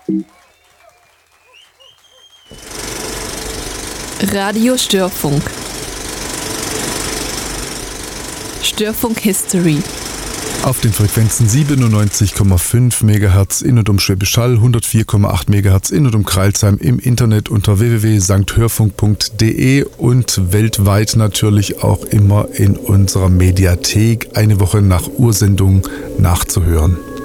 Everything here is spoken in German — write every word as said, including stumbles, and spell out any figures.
Radio Störfunk. Störfunk History. Auf den Frequenzen siebenundneunzig Komma fünf Megahertz in und um Schwäbisch Hall, hundertvier Komma acht Megahertz in und um Crailsheim, im Internet unter w w w punkt sankt hörfunk punkt d e und weltweit natürlich auch immer in unserer Mediathek eine Woche nach Ursendung nachzuhören.